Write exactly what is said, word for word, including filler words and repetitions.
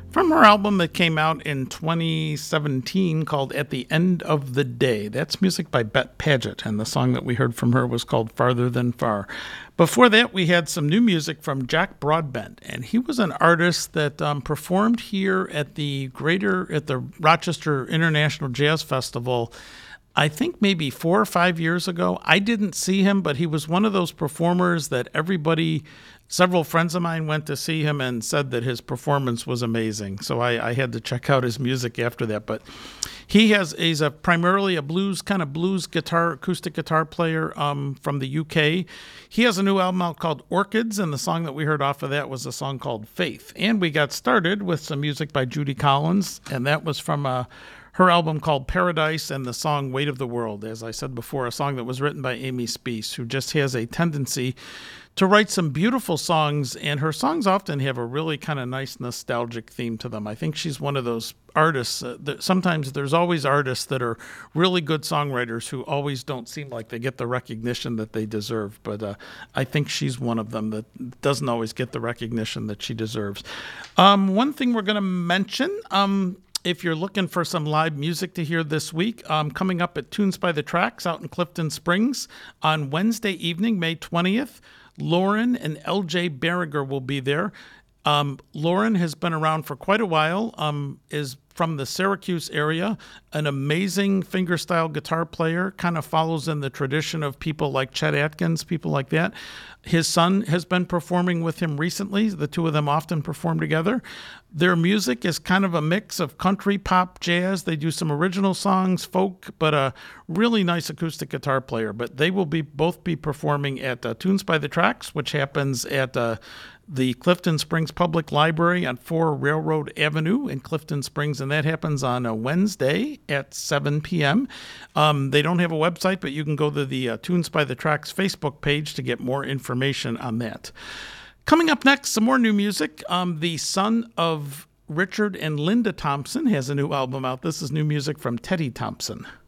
from her album that came out in twenty seventeen called At the End of the Day. That's music by Bet Paget, and the song that we heard from her was called Farther Than Far. Before that, we had some new music from Jack Broadbent, and he was an artist that um, performed here at the Greater, at the Rochester International Jazz Festival, I think maybe four or five years ago. I didn't see him, but he was one of those performers that everybody, several friends of mine went to see him and said that his performance was amazing. So I, I had to check out his music after that. But he has he's a primarily a blues kind of blues guitar, acoustic guitar player um, from the U K. He has a new album out called Orchids, and the song that we heard off of that was a song called Faith. And we got started with some music by Judy Collins, and that was from a her album called Paradise and the song Weight of the World. As I said before, a song that was written by Amy Speace, who just has a tendency to write some beautiful songs, and her songs often have a really kind of nice nostalgic theme to them. I think she's one of those artists uh, that sometimes there's always artists that are really good songwriters who always don't seem like they get the recognition that they deserve, but uh, I think she's one of them that doesn't always get the recognition that she deserves. Um, one thing we're going to mention, um, if you're looking for some live music to hear this week, um, coming up at Tunes by the Tracks out in Clifton Springs on Wednesday evening, May twentieth, Lauren and L J Berriger will be there. Um, Lauren has been around for quite a while, um, is from the Syracuse area, an amazing fingerstyle guitar player, kind of follows in the tradition of people like Chet Atkins, people like that. His son has been performing with him recently. The two of them often perform together. Their music is kind of a mix of country, pop, jazz. They do some original songs, folk, but a really nice acoustic guitar player. But they will be both be performing at uh, Tunes by the Tracks, which happens at uh, the Clifton Springs Public Library on four Railroad Avenue in Clifton Springs, and that happens on a Wednesday at seven p.m. Um, they don't have a website, but you can go to the uh, Tunes by the Tracks Facebook page to get more information on that. Coming up next, some more new music. Um, the son of Richard and Linda Thompson has a new album out. This is new music from Teddy Thompson.